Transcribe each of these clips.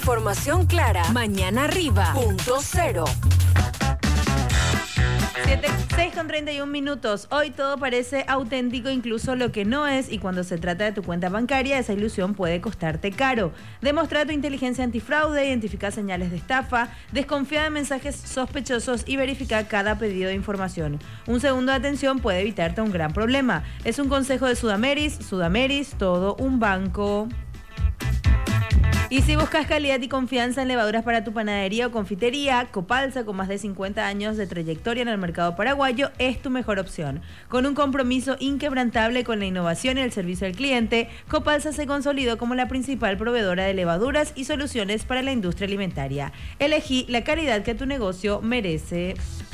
Información clara. Mañana arriba. Punto cero. 6:31. Hoy todo parece auténtico, incluso lo que no es, y cuando se trata de tu cuenta bancaria, esa ilusión puede costarte caro. Demostra tu inteligencia antifraude, identifica señales de estafa, desconfía de mensajes sospechosos y verifica cada pedido de información. Un segundo de atención puede evitarte un gran problema. Es un consejo de Sudameris, todo un banco. Y si buscas calidad y confianza en levaduras para tu panadería o confitería, Copalsa, con más de 50 años de trayectoria en el mercado paraguayo, es tu mejor opción. Con un compromiso inquebrantable con la innovación y el servicio al cliente, Copalsa se consolidó como la principal proveedora de levaduras y soluciones para la industria alimentaria. Elegí la calidad que tu negocio merece.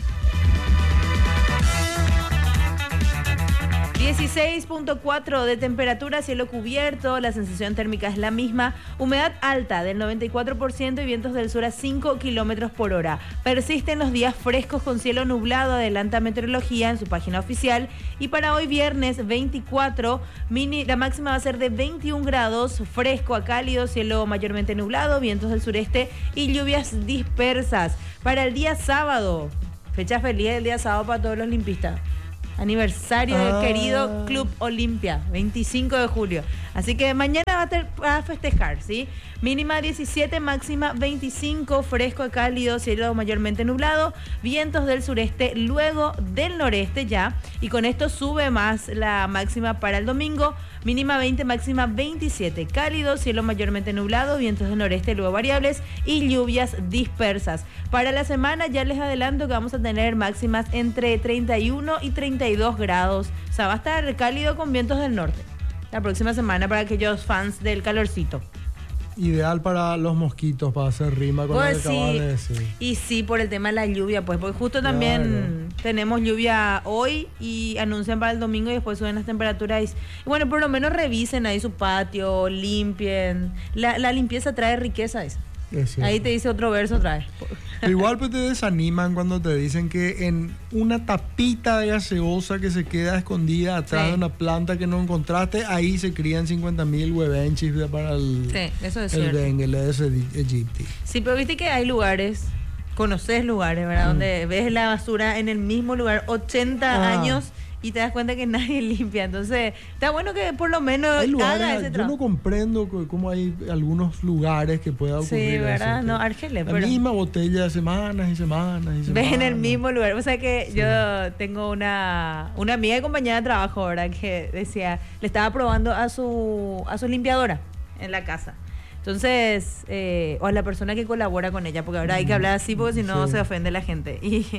16.4 de temperatura, cielo cubierto, la sensación térmica es la misma, humedad alta del 94% y vientos del sur a 5 kilómetros por hora. Persisten los días frescos con cielo nublado, adelanta Meteorología en su página oficial. Y para hoy viernes 24, la máxima va a ser de 21 grados, fresco a cálido, cielo mayormente nublado, vientos del sureste y lluvias dispersas. Para el día sábado, fecha feliz del día sábado para todos los limpistas. Aniversario del querido Club Olimpia, 25 de julio. Así que mañana va a festejar, ¿sí? Mínima 17, máxima 25, fresco a cálido, cielo mayormente nublado, vientos del sureste, luego del noreste ya. Y con esto sube más la máxima para el domingo. Mínima 20, máxima 27. Cálido, cielo mayormente nublado, vientos del noreste, luego variables y lluvias dispersas. Para la semana ya les adelanto que vamos a tener máximas entre 31 y 32 grados. O sea, va a estar cálido con vientos del norte la próxima semana para aquellos fans del calorcito. Ideal para los mosquitos, para hacer rima con pues lo que acabas de decir. Y sí, por el tema de la lluvia, pues, porque justo también tenemos lluvia hoy y anuncian para el domingo y después suben las temperaturas. Y bueno, por lo menos revisen ahí su patio, limpien. La limpieza trae riqueza, eso. Ahí te dice otro verso otra vez. Igual pues te desaniman cuando te dicen que en una tapita de gaseosa que se queda escondida atrás de una planta que no encontraste, ahí se crían 50.000 huevenchis para el dengue, el Aedes aegypti. Sí, pero viste que hay lugares, conoces lugares, ¿verdad? Donde ves la basura en el mismo lugar 80 años y te das cuenta que nadie limpia. Entonces, está bueno que por lo menos haga ese trabajo. Yo no comprendo cómo hay algunos lugares que pueda ocurrir. Sí, ¿verdad? Eso, no, Argelia. La misma botella semanas y semanas y semanas. Ves en el mismo lugar. O sea que yo tengo una amiga y compañera de trabajo, ¿verdad? Que decía, le estaba probando a su limpiadora en la casa. Entonces, o a la persona que colabora con ella, porque ahora hay que hablar así porque si no se ofende la gente. Y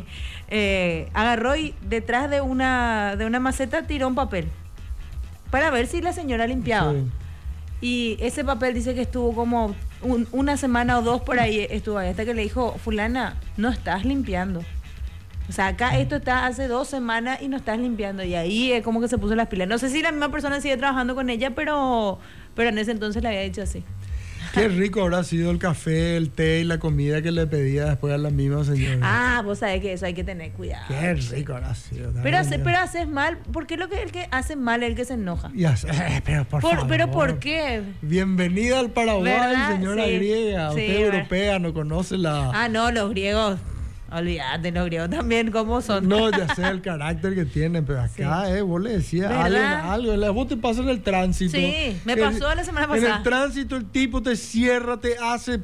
agarró y detrás de una maceta tiró un papel para ver si la señora limpiaba. Sí. Y ese papel dice que estuvo como una semana o dos por ahí, estuvo ahí, hasta que le dijo, fulana, no estás limpiando. O sea, acá esto está hace 2 semanas y no estás limpiando. Y ahí es como que se puso las pilas. No sé si la misma persona sigue trabajando con ella, pero en ese entonces le había dicho así. Qué rico habrá sido el café, el té y la comida que le pedía después a la misma señora. Vos sabés que eso hay que tener cuidado. Qué rico habrá sido. Pero haces mal, ¿por qué el que hace mal es el que se enoja? Pero por favor. ¿Pero por qué? Bienvenida al Paraguay, señora griega. Usted europea, no conoce la... No, los griegos... Olvídate, los griegos también, ¿cómo son? No, ya sé el carácter que tienen, pero acá, vos le decías algo. Vos te pasas en el tránsito. Sí, me pasó la semana pasada. En el tránsito el tipo te cierra, te hace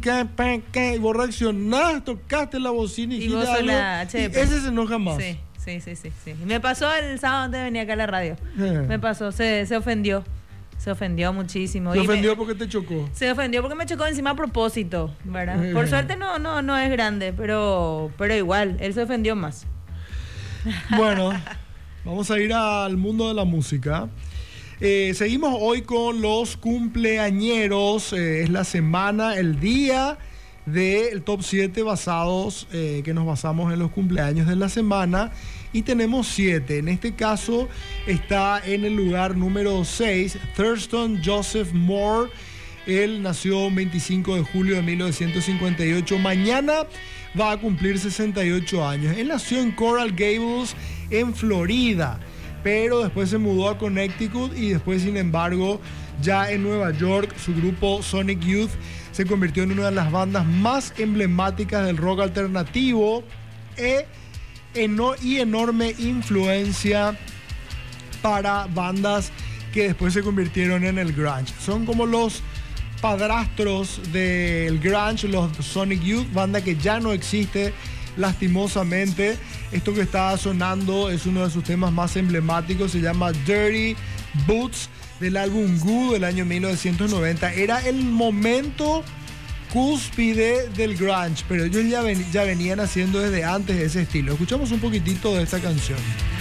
y vos reaccionás, tocaste la bocina y vos algo, y ese se enoja más. Sí. Me pasó el sábado antes de venir acá a la radio. Me pasó, se ofendió. Se ofendió muchísimo. ¿Se ofendió porque te chocó? Se ofendió porque me chocó encima a propósito, ¿verdad? Por suerte no es grande, pero igual, él se ofendió más. Bueno, vamos a ir al mundo de la música. Seguimos hoy con los cumpleañeros. Es la semana, el día del top 7 que nos basamos en los cumpleaños de la semana. Y tenemos 7. En este caso está en el lugar número 6 Thurston Joseph Moore. Él nació el 25 de julio de 1958. Mañana va a cumplir 68 años. Él nació en Coral Gables, en Florida. pero después se mudó a Connecticut y después, sin embargo, ya en Nueva York, su grupo Sonic Youth se convirtió en una de las bandas más emblemáticas del rock alternativo y enorme influencia para bandas que después se convirtieron en el grunge. Son como los padrastros del grunge, los Sonic Youth, banda que ya no existe lastimosamente. Esto que está sonando es uno de sus temas más emblemáticos, se llama Dirty Boots, del álbum Goo del año 1990. Era el momento cúspide del grunge, pero ellos ya venían haciendo desde antes ese estilo. Escuchamos un poquitito de esta canción.